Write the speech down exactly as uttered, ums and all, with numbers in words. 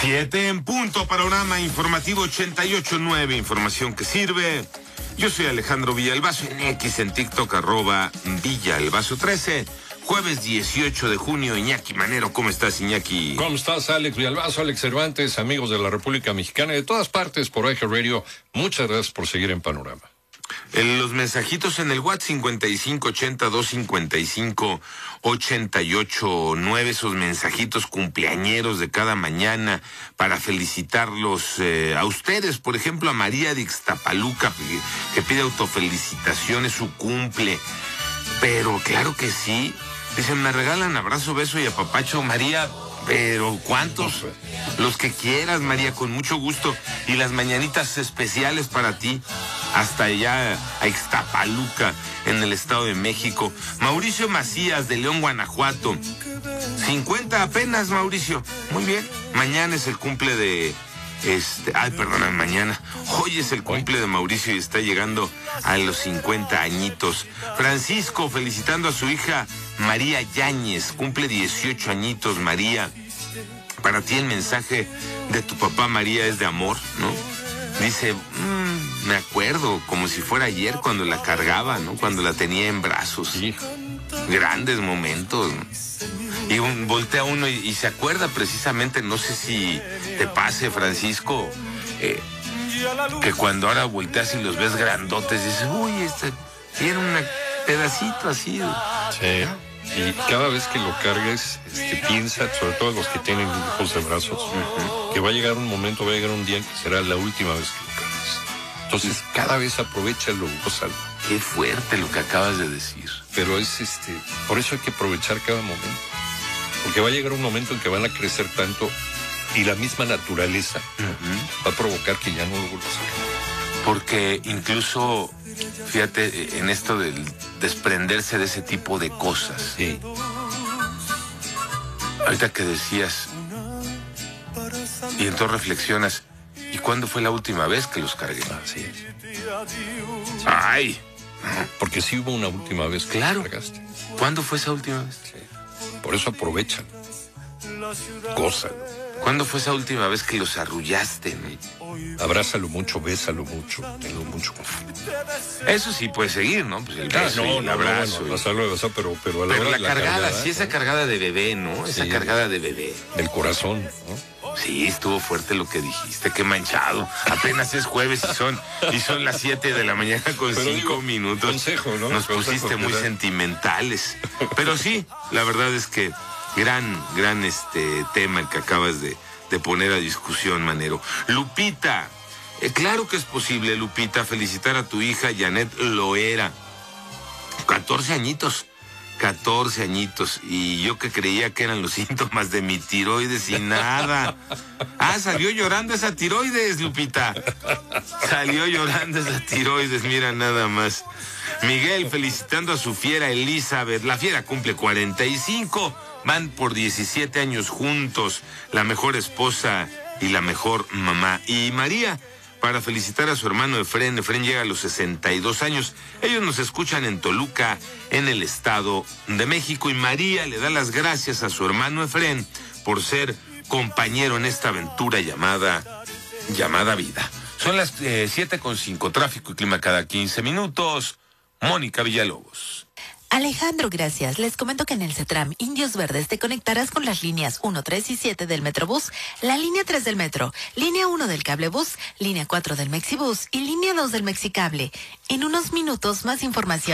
Siete en punto, panorama informativo ochenta y ocho punto nueve, información que sirve. Yo soy Alejandro Villalbazo, en X, en TikTok, arroba Villalbazo trece. Jueves dieciocho de junio, Iñaki Manero. ¿Cómo estás, Iñaki? ¿Cómo estás, Alex Villalbazo, Alex Cervantes, amigos de la República Mexicana y de todas partes por Eje Radio? Muchas gracias por seguir en Panorama. En los mensajitos en el WhatsApp cincuenta y cinco ochenta, doscientos cincuenta y cinco, ochenta y ocho nueve, esos mensajitos cumpleañeros de cada mañana para felicitarlos eh, a ustedes, por ejemplo, a María de Ixtapaluca, que, que pide autofelicitaciones, su cumple. Pero claro que sí, dicen, me regalan abrazo, beso y apapacho, María. Pero ¿cuántos? Los que quieras, María, con mucho gusto. Y las mañanitas especiales para ti, hasta allá a Ixtapaluca, en el Estado de México. Mauricio Macías, de León, Guanajuato. cincuenta apenas, Mauricio. Muy bien. Mañana es el cumple de... Este, ay, perdona, mañana. Hoy es el cumple de Mauricio y está llegando a los cincuenta añitos. Francisco, felicitando a su hija María Yáñez, cumple dieciocho añitos, María. Para ti el mensaje de tu papá, María, es de amor, ¿no? Dice, mmm, me acuerdo, como si fuera ayer cuando la cargaba, ¿no? Cuando la tenía en brazos. Sí. Grandes momentos, ¿no? Y un, voltea uno y, y se acuerda precisamente, no sé si te pase, Francisco, eh, que cuando ahora volteas y los ves grandotes, dices, uy, este tiene un pedacito así. Sí, y cada vez que lo cargues, este, piensa, sobre todo los que tienen hijos de brazos, uh-huh, que va a llegar un momento, va a llegar un día en que será la última vez que lo cargues. Entonces, cada vez aprovechalo, gózalo. Qué fuerte lo que acabas de decir. Pero es, este, por eso hay que aprovechar cada momento. Porque va a llegar un momento en que van a crecer tanto y la misma naturaleza, uh-huh, va a provocar que ya no lo vuelvas a sacar. Porque incluso, fíjate, en esto del desprenderse de ese tipo de cosas. Sí. Ahorita que decías, y entonces reflexionas, ¿y cuándo fue la última vez que los cargué? Ah, sí. ¡Ay! Porque sí hubo una última vez que claro. los cargaste. ¿Cuándo fue esa última vez? Sí. Por eso aprovechan. Gózalo. ¿Cuándo fue esa última vez que los arrullaste, ¿no? Abrázalo mucho, bésalo mucho, tenlo mucho confianza. Eso sí puede seguir, ¿no? Pues el ah, beso no, y el no, abrazo. No, y... abrazarlo, abrazar, pero, pero a la Pero hora la, la cargada, cargada, sí, esa ¿no? cargada de bebé, ¿no? Esa sí, cargada de bebé. Del corazón, ¿no? Sí, estuvo fuerte lo que dijiste, qué manchado. Apenas es jueves y son y son las siete de la mañana con Pero cinco digo, minutos. Consejo, ¿no? Nos consejo, pusiste muy ¿verdad? Sentimentales. Pero sí, la verdad es que gran, gran este tema el que acabas de, de poner a discusión, Manero. Lupita, eh, claro que es posible, Lupita, felicitar a tu hija Janet Loera. catorce añitos. catorce añitos, y yo que creía que eran los síntomas de mi tiroides y nada. Ah, salió llorando esa tiroides, Lupita. Salió llorando esa tiroides, mira nada más. Miguel felicitando a su fiera Elizabeth. La fiera cumple cuarenta y cinco, van por diecisiete años juntos, la mejor esposa y la mejor mamá. Y María, para felicitar a su hermano Efren. Efren llega a los sesenta y dos años. Ellos nos escuchan en Toluca, en el Estado de México. Y María le da las gracias a su hermano Efren por ser compañero en esta aventura llamada, llamada vida. Son las eh, siete con cinco, tráfico y clima cada quince minutos. Mónica Villalobos. Alejandro, gracias. Les comento que en el CETRAM Indios Verdes te conectarás con las líneas uno, tres y siete del Metrobús, la línea tres del Metro, línea uno del Cablebús, línea cuatro del Mexibús y línea dos del Mexicable. En unos minutos, más información.